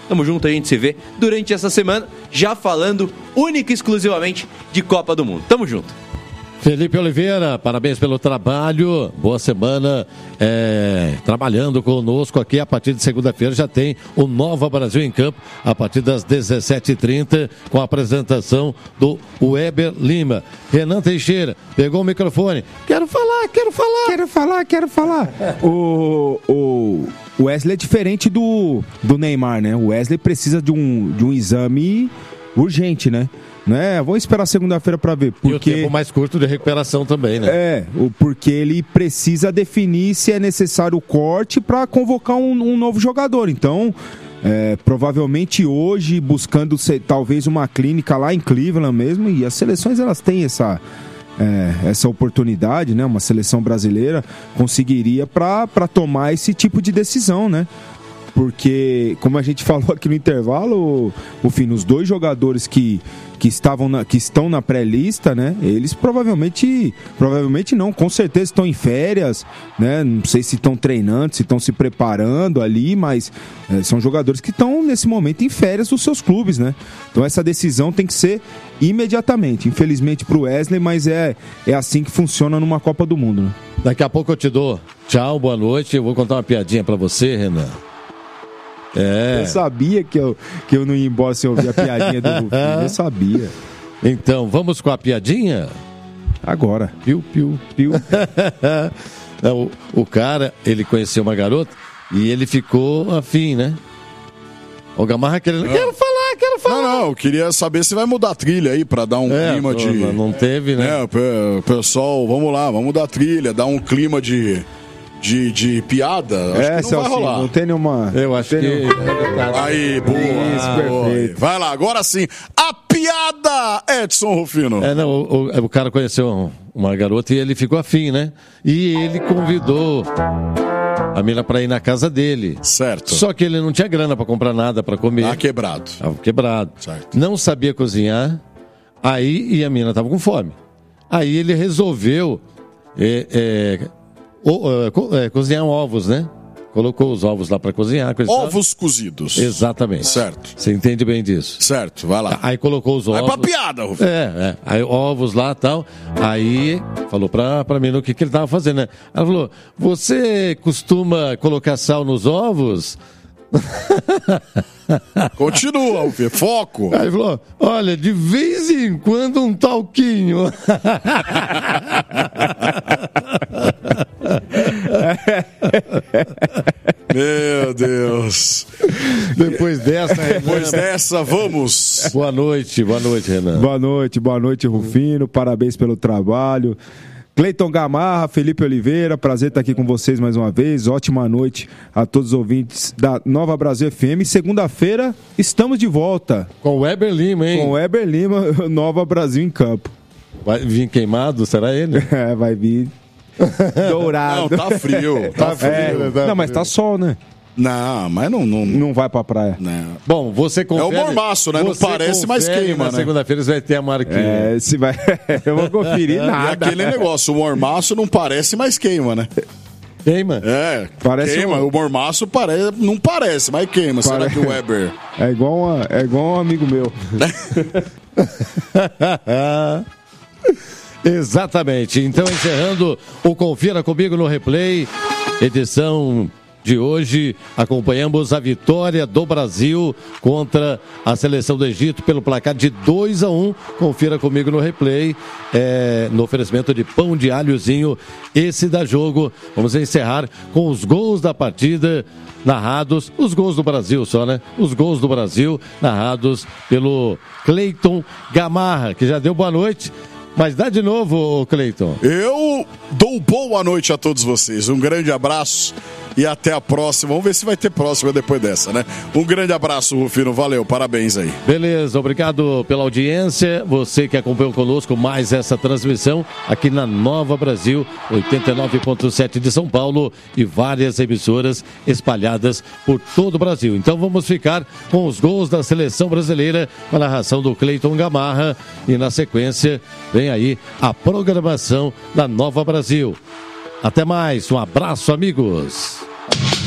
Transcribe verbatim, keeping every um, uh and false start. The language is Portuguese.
Tamo junto, a gente se vê durante essa semana, já falando única e exclusivamente de Copa do Mundo. Tamo junto. Felipe Oliveira, parabéns pelo trabalho, boa semana é, trabalhando conosco aqui. A partir de segunda-feira já tem o Nova Brasil em campo, a partir das dezessete e trinta, com a apresentação do Weber Lima. Renan Teixeira, pegou o microfone, quero falar, quero falar. Quero falar, quero falar. o, o Wesley é diferente do, do Neymar, né? O Wesley precisa de um, de um exame urgente, né? Né? Vamos esperar segunda-feira para ver. Porque... E o tempo mais curto de recuperação também, né? É, porque ele precisa definir se é necessário o corte para convocar um, um novo jogador. Então, é, provavelmente hoje, buscando ser, talvez uma clínica lá em Cleveland mesmo, e as seleções elas têm essa, é, essa oportunidade, né? Uma seleção brasileira conseguiria para tomar esse tipo de decisão, né? Porque, como a gente falou aqui no intervalo, o fim, os dois jogadores que, que, estavam na, que estão na pré-lista, né? Eles provavelmente, provavelmente não, com certeza estão em férias, né? Não sei se estão treinando, se estão se preparando ali, mas é, são jogadores que estão nesse momento em férias dos seus clubes, né? Então essa decisão tem que ser imediatamente, infelizmente para o Wesley, mas é, é assim que funciona numa Copa do Mundo, né? Daqui a pouco eu te dou tchau, boa noite, eu vou contar uma piadinha para você, Renan. É. Eu sabia que eu, que eu não ia embora sem ouvir a piadinha do Rufino, eu sabia. Então, vamos com a piadinha? Agora. Piu, piu, piu. o, o cara, ele conheceu uma garota e ele ficou afim, né? O Gamarra querendo... Quero falar, quero falar. Não, não, eu queria saber se vai mudar a trilha aí pra dar um é, clima de... Não teve, né? É, pessoal, vamos lá, vamos mudar a trilha, dar um clima de... De, de piada, acho é, que não Celcinho, vai rolar. Não tem nenhuma... Eu acho que... Nenhuma... Aí, boa. Isso, perfeito. Vai lá, agora sim. A piada, Edson Rufino. É, não, o, o, o cara conheceu uma garota e ele ficou afim, né? E ele convidou a mina pra ir na casa dele. Certo. Só que ele não tinha grana pra comprar nada pra comer. Tá quebrado. Tava quebrado. Certo. Não sabia cozinhar. Aí, e a mina tava com fome. Aí ele resolveu... É, é, O, uh, co, uh, cozinhar ovos, né? Colocou os ovos lá pra cozinhar. Ovos cozidos. Exatamente. Certo. Você entende bem disso. Certo, vai lá. Aí colocou os ovos. Vai pra piada, Rufino. É, é. Aí ovos lá e tal. Aí falou pra, pra mim o que, que ele tava fazendo, né? Ela falou, você costuma colocar sal nos ovos? Continua, Rufino. Foco. Aí falou, olha, de vez em quando um talquinho. Meu Deus. Depois dessa, Renan, Depois dessa, vamos. Boa noite, boa noite, Renan. Boa noite, boa noite, Rufino. Parabéns pelo trabalho. Cleiton Gamarra, Felipe Oliveira, prazer estar aqui com vocês mais uma vez. Ótima noite a todos os ouvintes da Nova Brasil F M. Segunda-feira, estamos de volta. Com o Weber Lima, hein? Com o Weber Lima, Nova Brasil em campo. Vai vir queimado, será ele? É, vai vir dourado. Não, tá frio. Tá frio. É, tá não, mas tá sol, né? Não, mas não... Não, Não vai pra praia. não. Bom, você confere... É o mormaço, né? Não você parece, mas confere, queima, na né? segunda-feira você vai ter a marquinha. É, se vai... Eu vou conferir E nada. aquele negócio, o mormaço não parece, mas queima, né? Queima? É, Parece queima. um- O mormaço parece, não parece, mas queima. Será Pare- que o Weber... É igual, uma, é igual um amigo meu. Exatamente. Então, encerrando o Confira Comigo no Replay, edição de hoje, acompanhamos a vitória do Brasil contra a seleção do Egito pelo placar de dois a um. Confira comigo no replay, é, no oferecimento de pão de alhozinho, esse da jogo. Vamos encerrar com os gols da partida narrados, os gols do Brasil só, né? Os gols do Brasil narrados pelo Cleiton Gamarra, que já deu boa noite. Mas dá de novo, Cleiton. Eu dou boa noite a todos vocês. Um grande abraço e até a próxima. Vamos ver se vai ter próxima depois dessa, né? Um grande abraço, Rufino. Valeu, parabéns aí. Beleza, obrigado pela audiência. Você que acompanhou conosco mais essa transmissão aqui na Nova Brasil, oitenta e nove ponto sete de São Paulo e várias emissoras espalhadas por todo o Brasil. Então vamos ficar com os gols da seleção brasileira com a narração do Cleiton Gamarra e na sequência vem aí a programação da Nova Brasil. Até mais, um abraço, amigos.